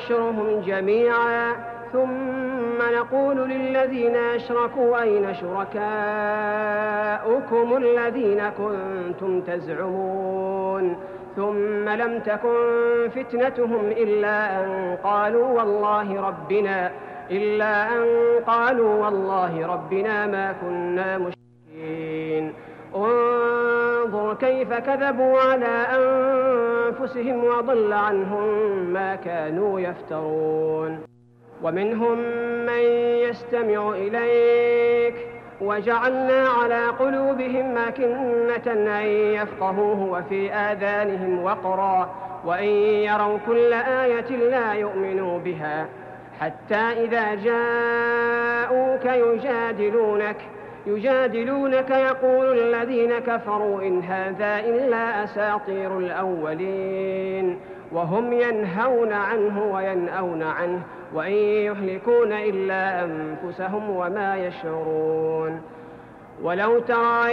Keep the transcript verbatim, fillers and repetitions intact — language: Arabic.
ونحشرهم جميعا ثم نقول للذين أشركوا أين شركاؤكم الذين كنتم تزعمون ثم لم تكن فتنتهم إلا أن قالوا والله ربنا إلا أن قالوا والله ربنا ما كنا مشركين. انظر كيف كذبوا على أنفسهم وضل عنهم ما كانوا يفترون. ومنهم من يستمع إليك وجعلنا على قلوبهم أكنة أن يفقهوه وفي آذانهم وقرا وإن يروا كل آية لا يؤمنوا بها حتى إذا جاءوك يجادلونك يجادلونك يقول الذين كفروا إن هذا إلا أساطير الأولين وهم ينهون عنه وينأون عنه وإن يهلكون إلا أنفسهم وما يشعرون. ولو ترى